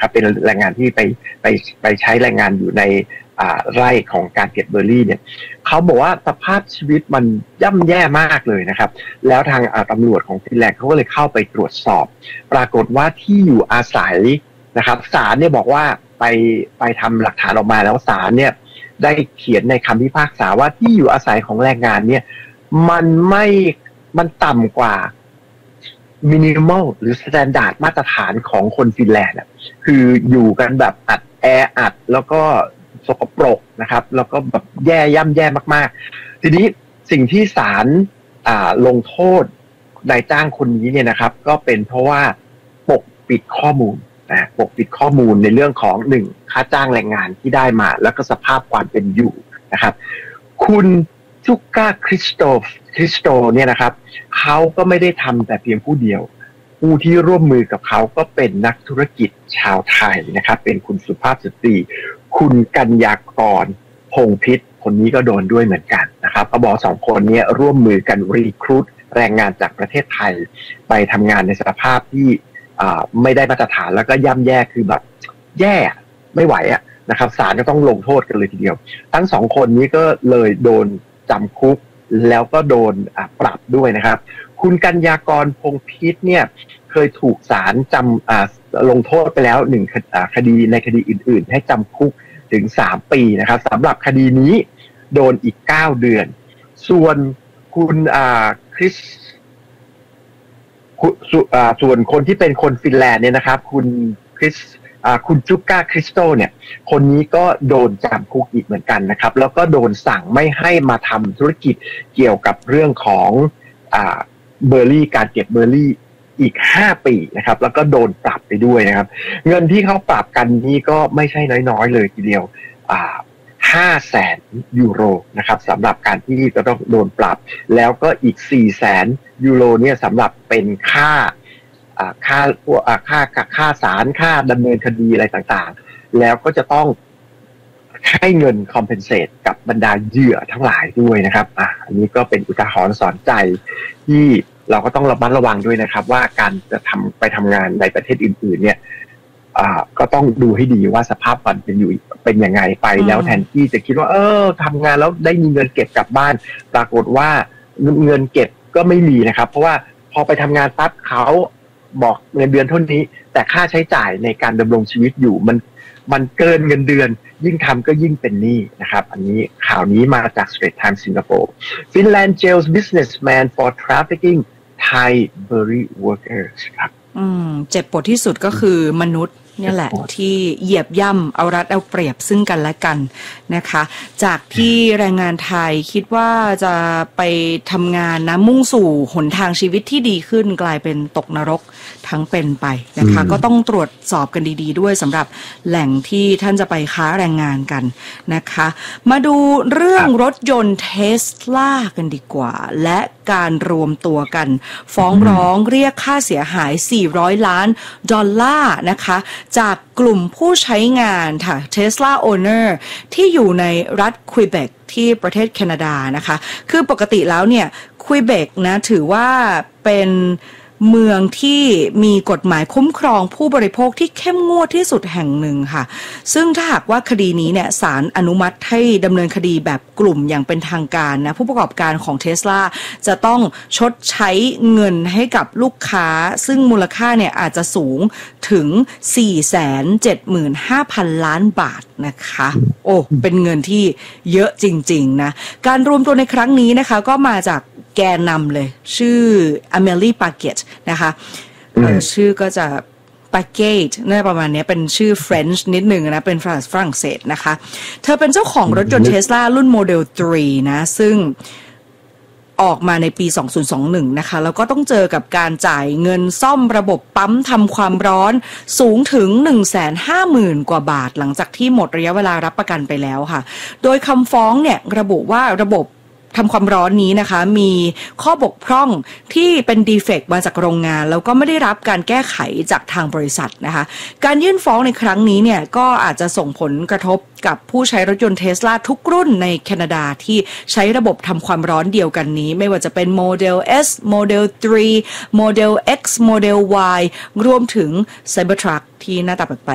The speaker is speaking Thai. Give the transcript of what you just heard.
นะครับเป็นแรงงานที่ไปใช้แรงงานอยู่ในไร่ของการเก็บเบอร์รี่เนี่ยเขาบอกว่าสภาพชีวิตมันย่ำแย่มากเลยนะครับแล้วทางตำรวจของฟินแลนด์เขาก็เลยเข้าไปตรวจสอบปรากฏว่าที่อยู่อาศัยนะครับศาลเนี่ยบอกว่าไปทำหลักฐานออกมาแล้วศาลเนี่ยได้เขียนในคำพิพากษาว่าที่อยู่อาศัยของแรงงานเนี่ยมันต่ำกว่ามินิมอลหรือสแตนดาร์ดมาตรฐานของคนฟินแลนด์คืออยู่กันแบบแออัดแล้วก็สกปรกนะครับแล้วก็แบบย่ำแย่มากๆทีนี้สิ่งที่ศาลลงโทษนายจ้างคนนี้เนี่ยนะครับก็เป็นเพราะว่าปกปิดข้อมูลปกปิดข้อมูลในเรื่องของ1ค่าจ้างแรงงานที่ได้มาแล้วก็สภาพความเป็นอยู่นะครับคุณจุก้าคริสโตเนี่ยนะครับเขาก็ไม่ได้ทำแต่เพียงผู้เดียวผู้ที่ร่วมมือกับเขาก็เป็นนักธุรกิจชาวไทยนะครับเป็นคุณสุภาพสตรีคุณกัญญากรพงษ์พิษคนนี้ก็โดนด้วยเหมือนกันนะครับเขาบอก2คนนี้ร่วมมือกันรีครูทแรงงานจากประเทศไทยไปทำงานในสภาพที่ไม่ได้มาตรฐานแล้วก็ย่ำแย่คือแบบแย่ไม่ไหวนะครับศาลก็ต้องลงโทษกันเลยทีเดียวทั้ง2คนนี้ก็เลยโดนจำคุกแล้วก็โดนปรับด้วยนะครับคุณกัญญากรพงษ์พิษเนี่ยเคยถูกศาลลงโทษไปแล้ว1คดีในคดีอื่นๆให้จำคุกถึง3ปีนะครับสำหรับคดีนี้โดนอีก9เดือนส่วนคุณคริสส่วนคนที่เป็นคนฟินแลนด์เนี่ยนะครับคุณจุก้าคริสโตเนี่ยคนนี้ก็โดนจำคุกอีกเหมือนกันนะครับแล้วก็โดนสั่งไม่ให้มาทำธุรกิจเกี่ยวกับเรื่องของเบอร์รี่การเก็บเบอร์รี่อีก5ปีนะครับแล้วก็โดนปรับไปด้วยนะครับเงินที่เขาปรับกันนี้ก็ไม่ใช่น้อยๆเลยทีเดียว500,000 ยูโรนะครับสำหรับการที่จะต้องโดนปรับแล้วก็อีก400,000 ยูโรเนี่ยสำหรับเป็นค่าศาลค่าดำเนินคดีอะไรต่างๆแล้วก็จะต้องให้เงิน compensate กับบรรดาเหยื่อทั้งหลายด้วยนะครับอันนี้ก็เป็นอุทาหรณ์สอนใจที่เราก็ต้องระมัดระวังด้วยนะครับว่าการจะไปทำงานในประเทศอื่นๆเนี่ยก็ต้องดูให้ดีว่าสภาพมันเป็นยังไงไปแล้วแทนที่จะคิดว่าทำงานแล้วได้มีเงินเก็บกลับบ้านปรากฏว่าเงินเก็บก็ไม่มีนะครับเพราะว่าพอไปทำงานปั๊บเขาบอกเงินเดือนเท่านี้แต่ค่าใช้จ่ายในการดำรงชีวิตอยู่มันเกินเงินเดือนยิ่งทำก็ยิ่งเป็นหนี้นะครับอันนี้ข่าวนี้มาจาก Straits Times Singapore Finland jails businessman for trafficking Thai berry workers ครับเจ็บปวดที่สุดก็คือมนุษย์นี่แหละที่เหยียบย่ำเอารัดเอาเปรียบซึ่งกันและกันนะคะจากที่แรงงานไทยคิดว่าจะไปทำงานนะมุ่งสู่หนทางชีวิตที่ดีขึ้นกลายเป็นตกนรกทั้งเป็นไปนะคะก็ต้องตรวจสอบกันดีๆด้วยสำหรับแหล่งที่ท่านจะไปค้าแรงงานกันนะคะมาดูเรื่องรถยนต์เทสลากันดีกว่าและการรวมตัวกันฟ้องร้องเรียกค่าเสียหาย$400 ล้านนะคะจากกลุ่มผู้ใช้งานค่ะ Tesla Owner ที่อยู่ในรัฐควิเบกที่ประเทศแคนาดานะคะคือปกติแล้วเนี่ยควิเบกนะถือว่าเป็นเมืองที่มีกฎหมายคุ้มครองผู้บริโภคที่เข้มงวดที่สุดแห่งหนึ่งค่ะซึ่งถ้าหากว่าคดีนี้เนี่ยศาลอนุมัติให้ดำเนินคดีแบบกลุ่มอย่างเป็นทางการนะผู้ประกอบการของ Tesla จะต้องชดใช้เงินให้กับลูกค้าซึ่งมูลค่าเนี่ยอาจจะสูงถึง 475,000 ล้านบาทนะคะโอ้เป็นเงินที่เยอะจริงๆนะการรวมตัวในครั้งนี้นะคะก็มาจากแกนนำเลยชื่ออเมลี่ปาเกตนะคะชื่อก็จะปาเกตน่าประมาณนี้เป็นชื่อ French นิดนึงนะเป็นฝรั่งเศสนะคะเธอเป็นเจ้าของรถยนต์ Tesla รุ่น Model 3 นะซึ่งออกมาในปี 2021 นะคะแล้วก็ต้องเจอกับการจ่ายเงินซ่อมระบบปั๊มทำความร้อนสูงถึง 150,000 กว่าบาทหลังจากที่หมดระยะเวลารับประกันไปแล้วค่ะโดยคำฟ้องเนี่ยระบุว่าระบบทำความร้อนนี้นะคะมีข้อบกพร่องที่เป็นดีเฟกต์มาจากโรงงานแล้วก็ไม่ได้รับการแก้ไขจากทางบริษัทนะคะการยื่นฟ้องในครั้งนี้เนี่ยก็อาจจะส่งผลกระทบกับผู้ใช้รถยนต์ Tesla ทุกรุ่นในแคนาดาที่ใช้ระบบทำความร้อนเดียวกันนี้ไม่ว่าจะเป็น Model S Model 3 Model X Model Y รวมถึง Cybertruck ที่หน้าตาแปลก